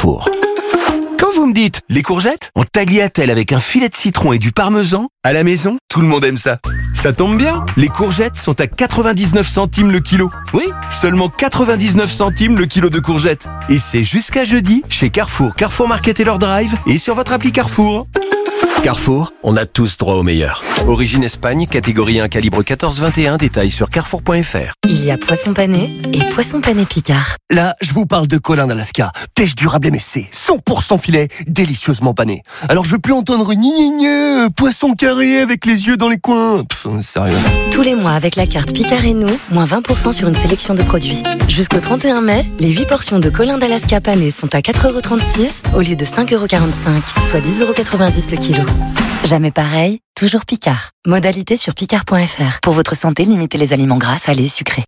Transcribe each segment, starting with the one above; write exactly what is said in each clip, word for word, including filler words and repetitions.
Carrefour. Quand vous me dites les courgettes en tagliatelle avec un filet de citron et du parmesan, à la maison, tout le monde aime ça. Ça tombe bien, les courgettes sont à quatre-vingt-dix-neuf centimes le kilo. Oui, seulement quatre-vingt-dix-neuf centimes le kilo de courgettes. Et c'est jusqu'à jeudi chez Carrefour, Carrefour Market et leur drive et sur votre appli Carrefour. Carrefour, on a tous droit au meilleur. Origine Espagne, catégorie un, calibre quatorze vingt et un, détails sur carrefour point f r. Il y a poisson pané et poisson pané Picard. Là, je vous parle de Colin d'Alaska. Pêche durable M S C, cent pour cent filet, délicieusement pané. Alors je veux plus entendre ni ni ni, poisson carré avec les yeux dans les coins. Pff, sérieux. Tous les mois avec la carte Picard et nous, moins vingt pour cent sur une sélection de produits. Jusqu'au trente et un mai, les huit portions de Colin d'Alaska pané sont à quatre euros trente-six au lieu de cinq euros quarante-cinq, soit dix euros quatre-vingt-dix le kilo. Jamais pareil, toujours Picard. Modalité sur picard point f r. Pour votre santé, limitez les aliments gras, salés, sucrés.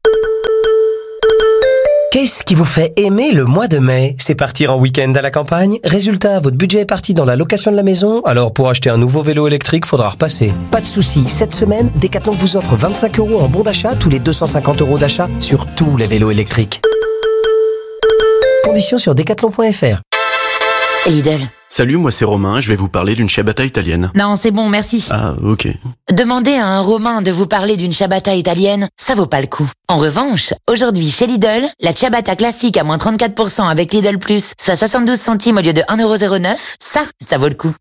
Qu'est-ce qui vous fait aimer le mois de mai? C'est partir en week-end à la campagne. Résultat, votre budget est parti dans la location de la maison. Alors pour acheter un nouveau vélo électrique, faudra repasser. Pas de souci, cette semaine, Decathlon vous offre vingt-cinq euros en bon d'achat tous les deux cent cinquante euros d'achat sur tous les vélos électriques. Conditions sur decathlon point f r. Lidl. Salut, moi c'est Romain, je vais vous parler d'une ciabatta italienne. Non, c'est bon, merci. Ah, ok. Demandez à un Romain de vous parler d'une ciabatta italienne, ça vaut pas le coup. En revanche, aujourd'hui chez Lidl, la ciabatta classique à moins trente-quatre pour cent avec Lidl Plus, soit soixante-douze centimes au lieu de un euro zéro neuf, ça, ça vaut le coup.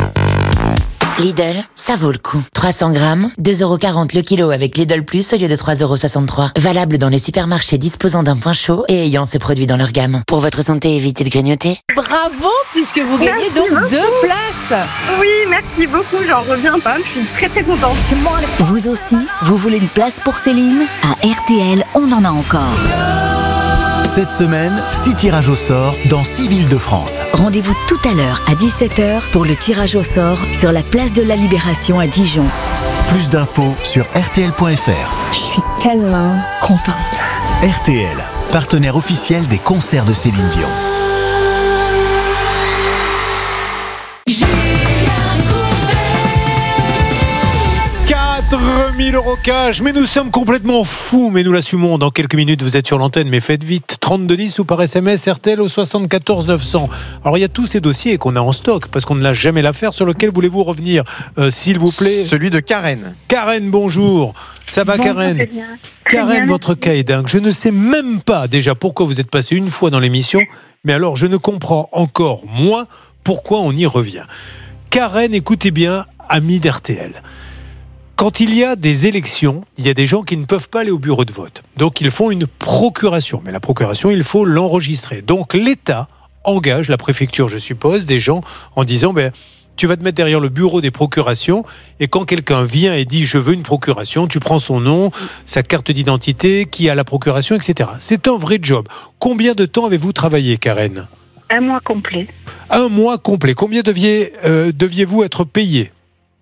Lidl, ça vaut le coup. trois cents grammes, deux euros quarante le kilo avec Lidl Plus au lieu de trois euros soixante-trois. Valable dans les supermarchés disposant d'un point chaud et ayant ce produit dans leur gamme. Pour votre santé, évitez de grignoter. Bravo, puisque vous gagnez Merci donc beaucoup. deux places. Oui, merci beaucoup, j'en reviens pas, je suis très très contente. Vous aussi, vous voulez une place pour Céline? À R T L, on en a encore. Cette semaine, six tirages au sort dans six villes de France. Rendez-vous tout à l'heure à dix-sept heures pour le tirage au sort sur la place de la Libération à Dijon. Plus d'infos sur R T L point F R. Je suis tellement contente. R T L, partenaire officiel des concerts de Céline Dion. quatre mille euros cash, mais nous sommes complètement fous, mais nous l'assumons. Dans quelques minutes, vous êtes sur l'antenne, mais faites vite. trente-deux dix ou par S M S R T L au soixante-quatorze neuf cents. Alors, il y a tous ces dossiers qu'on a en stock, parce qu'on ne l'a jamais l'affaire. Sur lequel voulez-vous revenir, euh, s'il vous plaît? Celui de Karen. Karen, bonjour. Ça va, Bon, Karen? très bien. Karen, bien. votre cas est dingue. Je ne sais même pas déjà pourquoi vous êtes passé une fois dans l'émission, mais alors je ne comprends encore moins pourquoi on y revient. Karen, écoutez bien, amis d'R T L. Quand il y a des élections, il y a des gens qui ne peuvent pas aller au bureau de vote. Donc, ils font une procuration. Mais la procuration, il faut l'enregistrer. Donc, l'État engage, la préfecture, je suppose, des gens en disant ben, tu vas te mettre derrière le bureau des procurations et quand quelqu'un vient et dit « je veux une procuration », tu prends son nom, sa carte d'identité, qui a la procuration, et cetera. C'est un vrai job. Combien de temps avez-vous travaillé, Karen ? Un mois complet. Un mois complet. Combien deviez, euh, deviez-vous être payé ?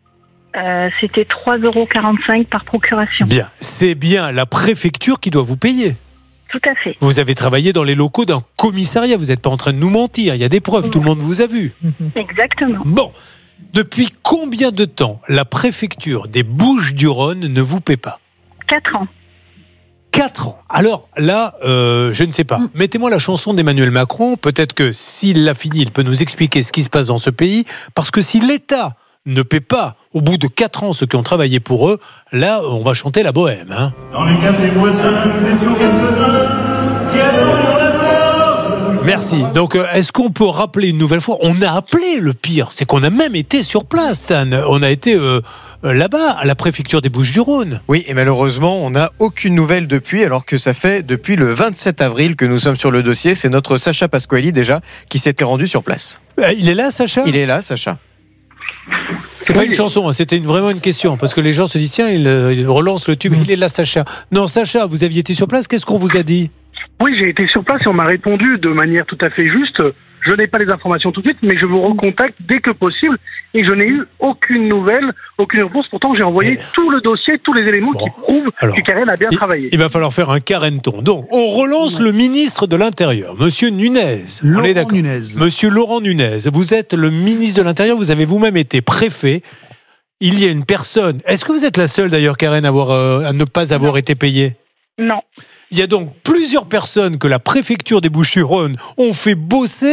Euh, c'était trois euros quarante-cinq par procuration. Bien, c'est bien la préfecture qui doit vous payer. Tout à fait. Vous avez travaillé dans les locaux d'un commissariat, vous n'êtes pas en train de nous mentir, il y a des preuves, tout le monde vous a vu. Exactement. Bon, depuis combien de temps la préfecture des Bouches-du-Rhône ne vous paie pas ? Quatre ans. Quatre ans. Alors là, euh, je ne sais pas. Mettez-moi la chanson d'Emmanuel Macron, peut-être que s'il l'a fini, il peut nous expliquer ce qui se passe dans ce pays, parce que si l'État ne paie pas au bout de quatre ans ceux qui ont travaillé pour eux, là, on va chanter la bohème. Hein. Dans les cafés voisins, nous étions quelques-uns qui attendions la mort. Merci. Donc, euh, est-ce qu'on peut rappeler une nouvelle fois ? On a appelé, le pire, c'est qu'on a même été sur place, Stan. On a été euh, euh, là-bas, à la préfecture des Bouches-du-Rhône. Oui, et malheureusement, on n'a aucune nouvelle depuis, alors que ça fait depuis le vingt-sept avril que nous sommes sur le dossier. C'est notre Sacha Pasquali, déjà, qui s'était rendu sur place. Euh, il est là, Sacha ? Il est là, Sacha. C'est pas une chanson, hein, c'était une, vraiment une question, parce que les gens se disent, tiens, il, euh, il relance le tube, il est là, Sacha. Non, Sacha, vous aviez été sur place, qu'est-ce qu'on vous a dit ? Oui, j'ai été sur place et on m'a répondu de manière tout à fait juste. Je n'ai pas les informations tout de suite, mais je vous recontacte dès que possible. Et je n'ai eu aucune nouvelle, aucune réponse. Pourtant, j'ai envoyé et... tout le dossier, tous les éléments bon, qui prouvent alors, que Karen a bien il, travaillé. Il va falloir faire un Karen-ton. Donc, on relance ouais. le ministre de l'Intérieur, Monsieur Nunez. Laurent on est d'accord. Nunez. Monsieur Laurent Nunez, vous êtes le ministre de l'Intérieur, vous avez vous-même été préfet. Il y a une personne. Est-ce que vous êtes la seule, d'ailleurs, Karen, à, avoir, euh, à ne pas avoir non. été payée ? Non. Il y a donc plusieurs personnes que la préfecture des Bouches-du-Rhône ont fait bosser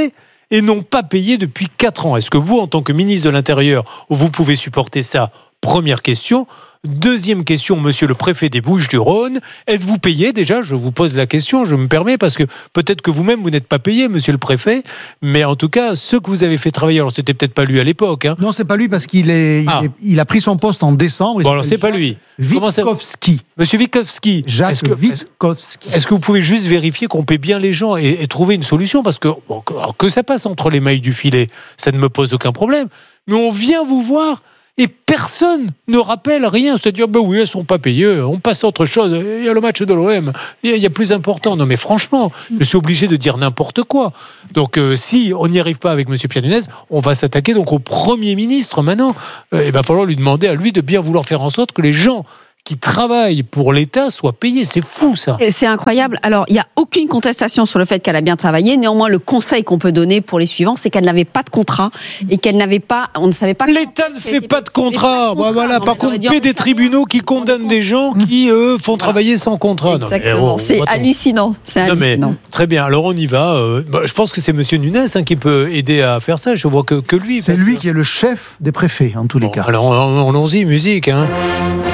et n'ont pas payé depuis quatre ans. Est-ce que vous, en tant que ministre de l'Intérieur, vous pouvez supporter ça? Première question. Deuxième question, monsieur le préfet des Bouches-du-Rhône, êtes-vous payé déjà? Je vous pose la question, je me permets, parce que peut-être que vous-même, vous n'êtes pas payé, monsieur le préfet, mais en tout cas, ceux que vous avez fait travailler, alors c'était peut-être pas lui à l'époque. Hein. Non, c'est pas lui, parce qu'il est, il, ah. est, il a pris son poste en décembre. Bon, alors c'est pas lui. Witkowski. Monsieur Witkowski. Jacques est-ce que, Witkowski. Est-ce que vous pouvez juste vérifier qu'on paie bien les gens et, et trouver une solution? Parce que, bon, que que ça passe entre les mailles du filet, ça ne me pose aucun problème. Mais on vient vous voir et personne ne rappelle rien. C'est-à-dire, ben oui, elles ne sont pas payées, on passe à autre chose. Il y a le match de l'O M, il y a plus important. Non mais franchement, je suis obligé de dire n'importe quoi. Donc euh, si on n'y arrive pas avec M. Pierre Nunez, on va s'attaquer donc au Premier ministre maintenant. Euh, il va falloir lui demander à lui de bien vouloir faire en sorte que les gens qui travaillent pour l'État soient payés. C'est fou, ça. Et c'est incroyable. Alors, il n'y a aucune contestation sur le fait qu'elle a bien travaillé. Néanmoins, le conseil qu'on peut donner pour les suivants, c'est qu'elle n'avait pas de contrat et qu'elle n'avait pas, on ne savait pas... L'État ne fait pas de contrat. Bah voilà. Par contre, il y a des tribunaux qui condamnent des gens qui, eux, font travailler sans contrat. Exactement. Non, mais, c'est hallucinant. C'est hallucinant. Mais, très bien. Alors, on y va. Euh, bah, je pense que c'est M. Nunez hein, qui peut aider à faire ça. Je vois que, que lui. C'est lui que... qui est le chef des préfets, en tous les bon, cas. Alors, allons-y, musique. Hein.